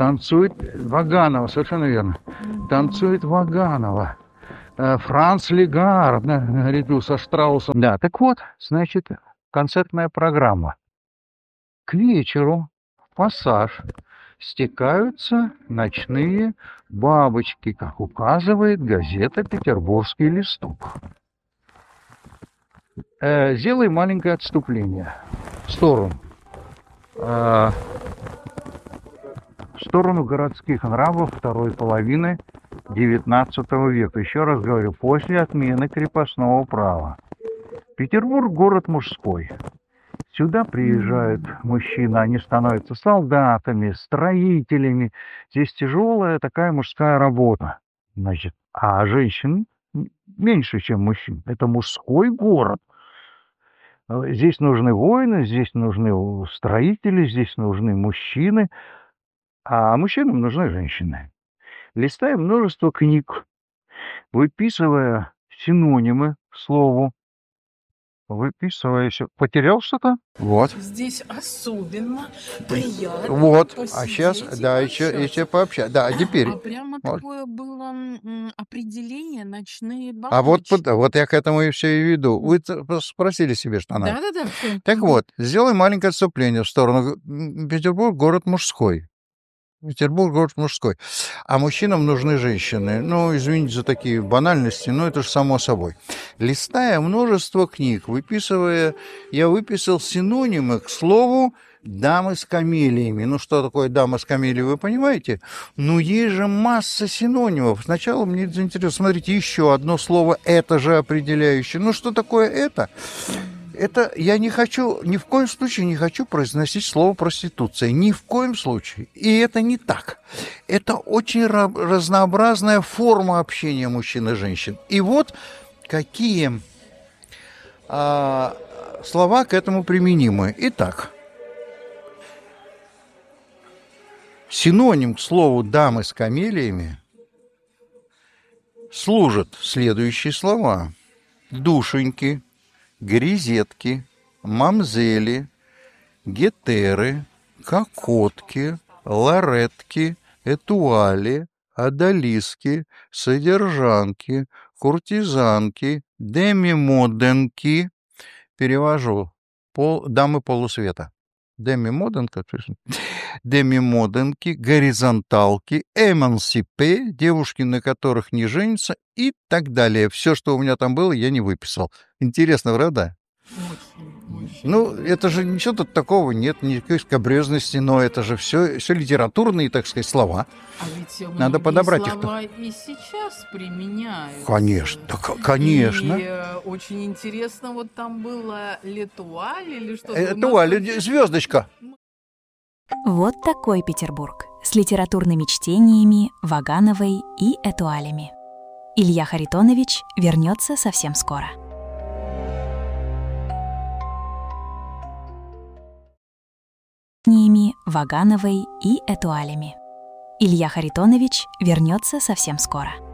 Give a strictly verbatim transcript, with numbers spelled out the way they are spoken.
танцует Ваганова, совершенно верно. Танцует Ваганова. Франц Легард наряду со Штраусом. Да, так вот, значит, концертная программа. К вечеру в пассаж стекаются ночные бабочки, как указывает газета «Петербургский листок». Э, сделай маленькое отступление в сторону. Э, в сторону городских нравов второй половины девятнадцатого века. Еще раз говорю, после отмены крепостного права. Петербург – город мужской. Сюда приезжают мужчины, они становятся солдатами, строителями. Здесь тяжелая такая мужская работа. Значит, а женщин меньше, чем мужчин. Это мужской город. Здесь нужны воины, здесь нужны строители, здесь нужны мужчины, а мужчинам нужны женщины. Листая множество книг, выписывая синонимы к слову, выписывая все. Потерял что-то? Вот. Здесь особенно приятно. Вот. А сейчас, да, еще, еще пообщаться. Да, а теперь. А прямо вот. Такое было м, определение «ночные бабочки». А вот, вот я к этому и все и веду. Вы спросили себе, что надо. Да-да-да. Так вот, сделай маленькое отступление в сторону. Петербург — город мужской. Петербург — город мужской. А мужчинам нужны женщины. Ну, извините за такие банальности, но это же само собой. Листая множество книг, выписывая, я выписал синонимы к слову «дамы с камелиями». Ну, что такое «дама с камелией», вы понимаете? Ну, есть же масса синонимов. Сначала мне это заинтересовало. Смотрите, еще одно слово «это же» определяющее. Ну, что такое «это»? Это я не хочу, ни в коем случае не хочу произносить слово «проституция». Ни в коем случае. И это не так. Это очень разнообразная форма общения мужчин и женщин. И вот какие а, слова к этому применимы. Итак, синоним к слову «дамы с камелиями» служат следующие слова. Душеньки, грезетки, мамзели, гетеры, кокотки, лоретки, этуали, одолиски, содержанки, куртизанки, демимоденки. Перевожу. Пол, дамы полусвета. Демимоденка, демимоденки, горизонталки, эмансипе, девушки, на которых не женятся, и так далее. Все, что у меня там было, я не выписал. Интересно, правда? Очень, очень. Ну, это же ничего тут такого нет, никакой скабрезности, но это же все, все литературные, так сказать, слова. А ведь надо подобрать их. Слова и сейчас применяются. Конечно, да, конечно. И э, очень интересно, вот там было летуаль или что-то. Этуаль, нас... звездочка. Вот такой Петербург с литературными чтениями, Вагановой и этуалями. Илья Харитонович вернется совсем скоро. Вагановой и этуалями. Илья Харитонович вернется совсем скоро.